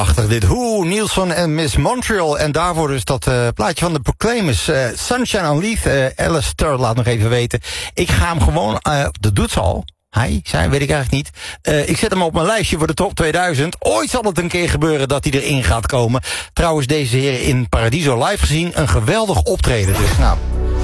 Prachtig dit. Nielsen en Miss Montreal. En daarvoor dus dat plaatje van de Proclaimers. Sunshine on Leith. Alistair laat nog even weten. Ik ga hem gewoon... dat doet ze al. Hij, zijn, weet ik eigenlijk niet. Ik zet hem op mijn lijstje voor de top 2000. Ooit zal het een keer gebeuren dat hij erin gaat komen. Trouwens, deze heren in Paradiso live gezien. Een geweldig optreden. Dus nou...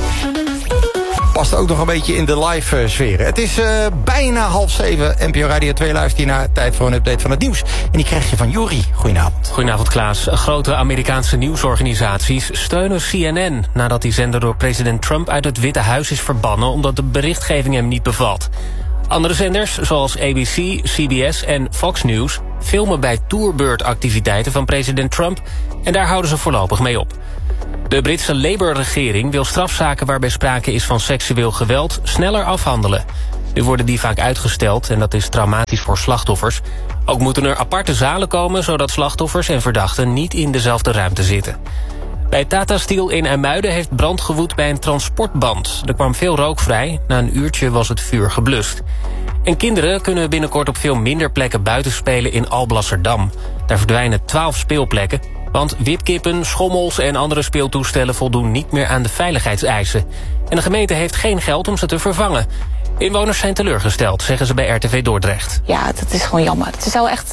past ook nog een beetje in de live sfeer. Het is bijna 6:30. NPO Radio 2 luistert hier naar. Tijd voor een update van het nieuws. En die krijg je van Juri. Goedenavond. Goedenavond, Klaas. Grote Amerikaanse nieuwsorganisaties steunen CNN... nadat die zender door president Trump uit het Witte Huis is verbannen... omdat de berichtgeving hem niet bevalt. Andere zenders, zoals ABC, CBS en Fox News... filmen bij Tourbird-activiteiten van president Trump... en daar houden ze voorlopig mee op. De Britse Labour-regering wil strafzaken waarbij sprake is van seksueel geweld sneller afhandelen. Nu worden die vaak uitgesteld en dat is traumatisch voor slachtoffers. Ook moeten er aparte zalen komen zodat slachtoffers en verdachten niet in dezelfde ruimte zitten. Bij Tata Steel in IJmuiden heeft brand gewoed bij een transportband. Er kwam veel rook vrij, na een uurtje was het vuur geblust. En kinderen kunnen binnenkort op veel minder plekken buiten spelen in Alblasserdam. Daar verdwijnen 12 speelplekken. Want wipkippen, schommels en andere speeltoestellen voldoen niet meer aan de veiligheidseisen. En de gemeente heeft geen geld om ze te vervangen. Inwoners zijn teleurgesteld, zeggen ze bij RTV Dordrecht. Ja, dat is gewoon jammer. Het zou echt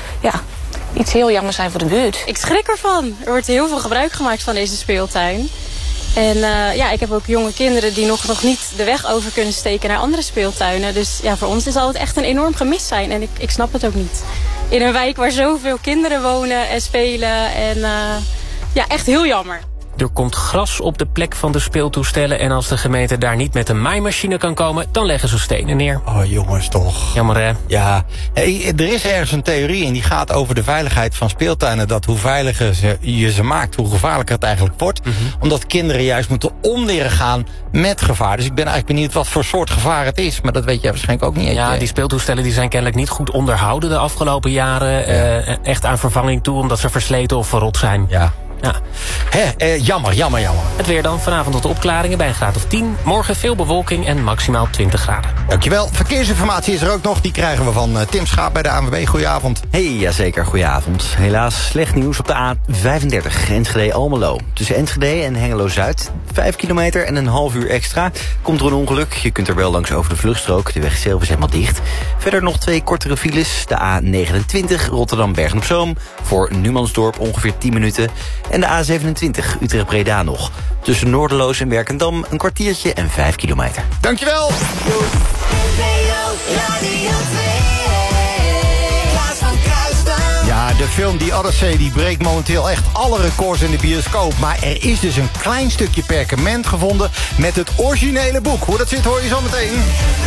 iets heel jammer zijn voor de buurt. Ik schrik ervan. Er wordt heel veel gebruik gemaakt van deze speeltuin. En ik heb ook jonge kinderen die nog niet de weg over kunnen steken naar andere speeltuinen. Dus ja, voor ons zal het echt een enorm gemis zijn. En ik snap het ook niet. In een wijk waar zoveel kinderen wonen en spelen. En echt heel jammer. Er komt gras op de plek van de speeltoestellen... en als de gemeente daar niet met een maaimachine kan komen... dan leggen ze stenen neer. Oh, jongens, toch. Jammer, hè? Ja, er is ergens een theorie en die gaat over de veiligheid van speeltuinen. Dat hoe veiliger je ze maakt, hoe gevaarlijker het eigenlijk wordt. Omdat kinderen juist moeten om leren gaan met gevaar. Dus ik ben eigenlijk benieuwd wat voor soort gevaar het is. Maar dat weet jij waarschijnlijk ook niet. Ja, die speeltoestellen die zijn kennelijk niet goed onderhouden de afgelopen jaren. Ja. Echt aan vervanging toe, omdat ze versleten of verrot zijn. Ja. Ja. Jammer. Het weer dan, vanavond tot opklaringen bij een graad of 10. Morgen veel bewolking en maximaal 20 graden. Dankjewel. Verkeersinformatie is er ook nog. Die krijgen we van Tim Schaap bij de ANWB. Goedenavond. Hey, jazeker, goedenavond. Helaas slecht nieuws op de A35 Enschede-Almelo. Tussen Enschede en Hengelo-Zuid. 5 kilometer en een half uur extra. Komt er een ongeluk. Je kunt er wel langs over de vluchtstrook. De weg zelf is helemaal dicht. Verder nog 2 kortere files. De A29 Rotterdam-Bergen-op-Zoom. Voor Numansdorp ongeveer 10 minuten. En de A27 Utrecht-Breda nog. Tussen Noorderloos en Werkendam een kwartiertje en 5 kilometer. Dankjewel! Ja, de film The Odyssey die breekt momenteel echt alle records in de bioscoop. Maar er is dus een klein stukje perkament gevonden met het originele boek. Hoe dat zit hoor je zo meteen.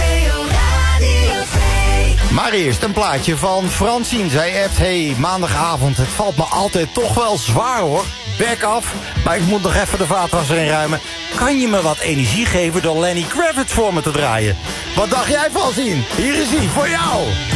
Maar eerst een plaatje van Francine. Zij appt, hey, maandagavond, het valt me altijd toch wel zwaar hoor. Back af, maar ik moet nog even de vaatwasser inruimen. Kan je me wat energie geven door Lenny Kravitz voor me te draaien? Wat dacht jij, Francine? Hier is hij, voor jou.